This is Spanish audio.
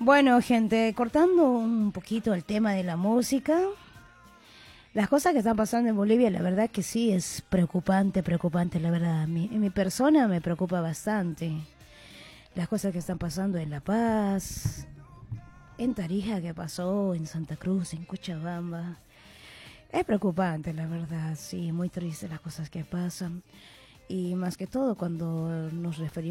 Bueno, gente, cortando un poquito el tema de la música, las cosas que están pasando en Bolivia, la verdad que sí, es preocupante, preocupante, la verdad. En mi persona me preocupa bastante. Las cosas que están pasando en La Paz, en Tarija que pasó, en Santa Cruz, en Cochabamba. Es preocupante, la verdad, sí, muy triste las cosas que pasan. Y más que todo cuando nos referimos